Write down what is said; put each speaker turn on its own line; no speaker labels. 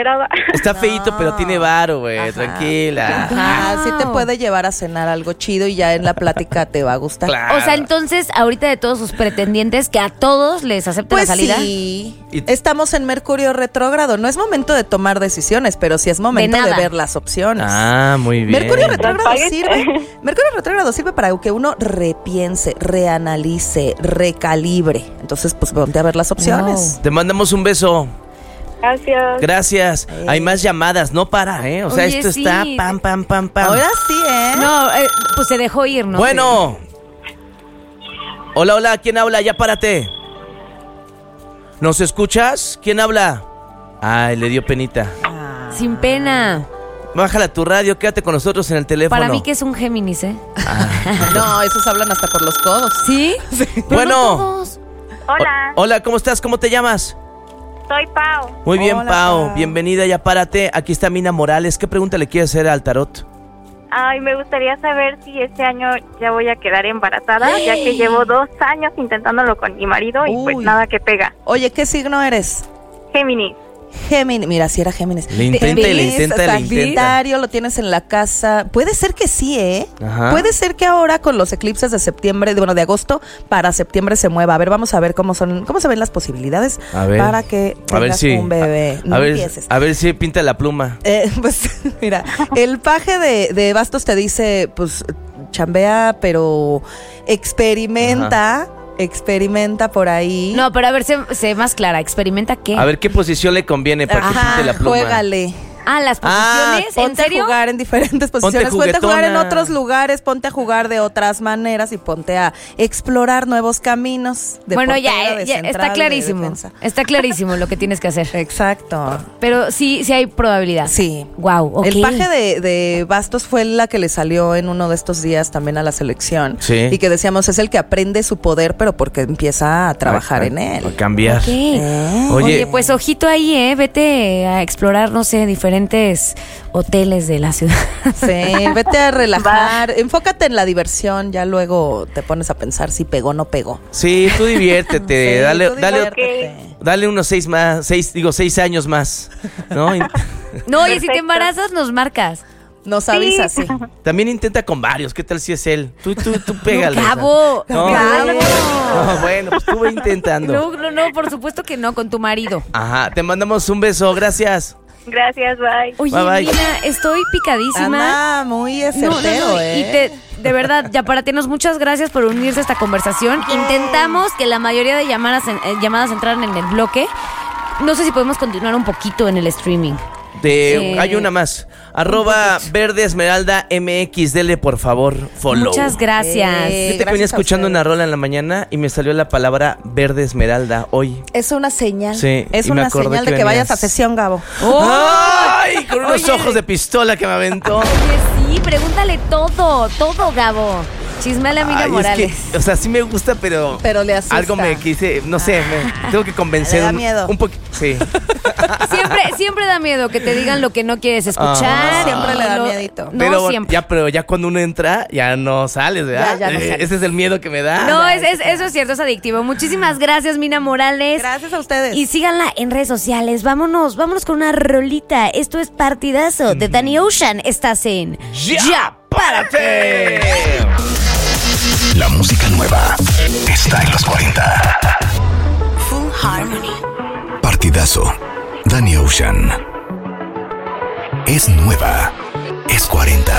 esperaba.
Está feíto, pero tiene varo, güey. Tranquila.
Ajá, sí te puede llevar a cenar algo chido y ya en la plática te va a gustar.
Claro.
O sea, entonces, ahorita de todos sus pretendientes, que a todos les acepta
Pues
la salida.
sí, estamos en Mercurio retrógrado. No es momento de tomar decisiones, pero sí es momento de ver las opciones.
Ah, muy bien.
Mercurio retrógrado sirve para que uno repiense, reanalice, recalibre. Entonces, pues ponte a ver las opciones.
Te mandamos un beso.
Gracias.
Gracias. Hay más llamadas, no para, ¿eh? O sea,
Oye,
esto
sí.
está pam, pam, pam, pam.
Ahora sí, ¿eh?
No, pues se dejó ir, ¿no?
Bueno. Hola, hola, ¿quién habla? Ya párate. ¿Nos escuchas? ¿Quién habla? Ay, le dio penita.
Sin pena.
Bájala tu radio, quédate con nosotros en el teléfono.
Para mí que es un Géminis, ¿eh?
No, esos hablan hasta por los codos.
¿Sí? Pero
Bueno.
no todos.
Hola,
Hola, ¿cómo estás? ¿Cómo te llamas?
soy Pau.
Muy bien,
Hola,
Pau.
Pau.
Bienvenida, ya párate. Aquí está Mina Morales. ¿Qué pregunta le quieres hacer al tarot?
Ay, me gustaría saber si este año ya voy a quedar embarazada, ya que llevo 2 años intentándolo con mi marido y pues
Uy.
nada que pega.
Oye, ¿qué signo eres?
Géminis.
Géminis, mira, si era Géminis.
Le intenta y le intenta y le intenta.
Sagitario, lo tienes en la casa. Puede ser que sí, ¿eh?
Ajá.
Puede ser que ahora con los eclipses de septiembre, de agosto para septiembre se mueva. A ver, vamos a ver cómo se ven las posibilidades
A ver.
para que tengas un bebé. No empieces.
A ver si pinta la pluma.
Pues mira, el paje de bastos te dice, pues chambea, pero experimenta por ahí.
No, pero a ver, sé más clara. ¿Experimenta qué?
A ver qué posición le conviene para que pinte la pluma.
Juégale.
Las posiciones, ¿en
Ponte
serio?
a jugar en diferentes posiciones, ponte a jugar en
juguetona.
otros lugares, ponte a jugar de otras maneras y ponte a explorar nuevos caminos. De
Bueno,
portero,
ya
de
está
central, de
clarísimo.
defensa.
Está clarísimo lo que tienes que hacer.
Exacto.
Pero sí hay probabilidad.
Sí.
Wow, ok.
El paje de bastos fue la que le salió en uno de estos días también a la selección.
Sí.
Y que decíamos, es el que aprende su poder, pero porque empieza a trabajar en él.
A cambiar.
Ok. Oye, pues ojito ahí, vete a explorar, no sé, diferentes hoteles de la ciudad.
Sí, vete a relajar, enfócate en la diversión, ya luego te pones a pensar si pegó o no pegó.
Sí, tú diviértete.
Sí,
dale,
tú
dale,
diviértete.
dale unos 6 años más, ¿no?
No, y si te
Perfecto.
embarazas, nos marcas.
Nos avisas, sí.
También intenta con varios. ¿Qué tal si es él? Tú pégale.
Gabo.
No,
Gabo.
no, bueno, pues tú ve intentando.
No, por supuesto que no, con tu marido.
Ajá, te mandamos un beso. Gracias.
Gracias, bye.
Oye,
Bye, bye.
mira, estoy picadísima.
Anda muy certero, ¿eh?
Y de verdad, ya para ti, muchas gracias por unirse a esta conversación. Intentamos que la mayoría de llamadas entraran en el bloque. No sé si podemos continuar un poquito en el streaming.
Hay una más. @Verde Esmeralda MX. Dele, por favor, follow.
Muchas gracias.
Fíjate que venía escuchando una rola en la mañana y me salió la palabra Verde Esmeralda hoy.
Es una señal.
Sí,
es
y me
una
acordé
señal
que
de que vayas
venías.
a sesión, Gabo.
¡Ay! Con unos
Oye.
ojos de pistola que me aventó.
Oye, sí, pregúntale todo, Gabo. Chismale a Mina
Ay,
Morales.
es que, o sea, sí me gusta, pero
Le asusta.
algo me quise, no sé, tengo que convencer.
Le da miedo.
Un poquito, sí.
Siempre da miedo que te digan lo que no quieres escuchar.
Siempre le da miedito.
No,
pero
siempre.
pero ya cuando uno entra, ya no sales, ¿verdad?
Ya no sales.
Ese es el miedo que me da.
No, eso es cierto, es adictivo. Muchísimas gracias, Mina Morales.
Gracias a ustedes.
Y síganla en redes sociales. Vámonos con una rolita. Esto es Partidazo de Danny Ocean. Estás en
¡Ya, párate!
La música nueva está en los 40.
Full Harmony.
Partidazo. Danny Ocean. Es nueva. Es 40.